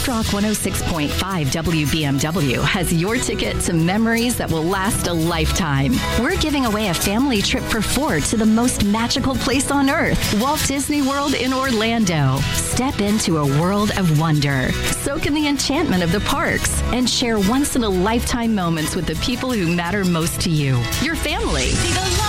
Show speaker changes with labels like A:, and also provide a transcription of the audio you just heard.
A: Soft Rock 106.5 WBMW has your ticket to memories that will last a lifetime. We're giving away a family trip for 4 to the most magical place on earth, Walt Disney World in Orlando. Step into a world of wonder. Soak in the enchantment of the parks and share once-in-a-lifetime moments with the people who matter most to you, your family.